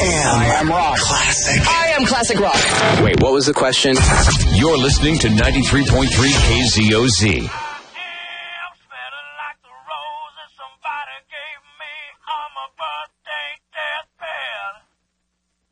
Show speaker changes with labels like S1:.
S1: I am rock.
S2: Classic.
S3: I am classic rock.
S4: Wait, what was the question?
S5: You're listening to 93.3 KZOZ.